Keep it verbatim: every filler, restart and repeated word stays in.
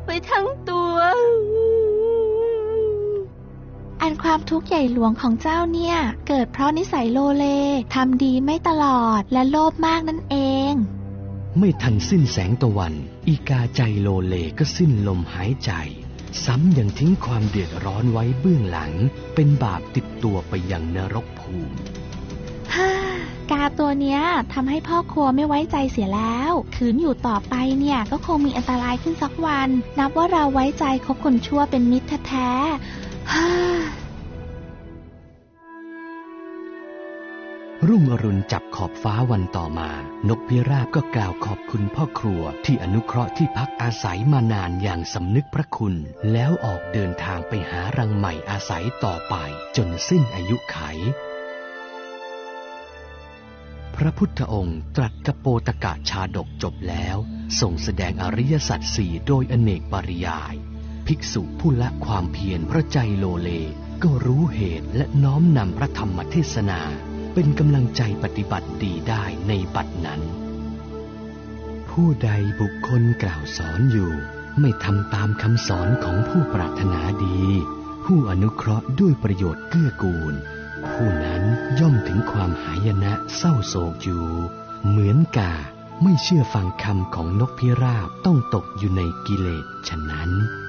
ไปทั้งตัวอันความทุกข์ใหญ่หลวงของเจ้าเนี่ยเกิดเพราะนิสัยโลเลทำดีไม่ตลอดและโลภมากนั่นเองไม่ทันสิ้นแสงตะวันอีกาใจโลเลก็สิ้นลมหายใจซ้ำยังทิ้งความเดือดร้อนไว้เบื้องหลังเป็นบาปติดตัวไปยังนรกภูมิฮ่ากาตัวเนี้ยทำให้พ่อครัวไม่ไว้ใจเสียแล้วขืนอยู่ต่อไปเนี่ยก็คงมีอันตรายขึ้นสักวันนับว่าเราไว้ใจคบคนชั่วเป็นมิตรแท้ๆฮ่ารุ่งอรุณจับขอบฟ้าวันต่อมานกพิราบก็กล่าวขอบคุณพ่อครัวที่อนุเคราะห์ที่พักอาศัยมานานอย่างสำนึกพระคุณแล้วออกเดินทางไปหารังใหม่อาศัยต่อไปจนสิ้นอายุไขพระพุทธองค์ตรัสกโปตกะชาดกจบแล้วทรงแสดงอริยสัจสี่โดยอเนกปริยายภิกษุผู้ละความเพียรเพราะใจโลเลก็รู้เหตุและน้อมนำพระธรรมเทศนาเป็นกำลังใจปฏิบัติดีได้ในบัดนั้นผู้ใดบุคคลกล่าวสอนอยู่ไม่ทำตามคำสอนของผู้ปรารถนาดีผู้อนุเคราะห์ด้วยประโยชน์เกื้อกูลผู้นั้นย่อมถึงความหายนะเศร้าโศกอยู่เหมือนกาไม่เชื่อฟังคำของนกพิราบต้องตกอยู่ในกิเลสฉะนั้น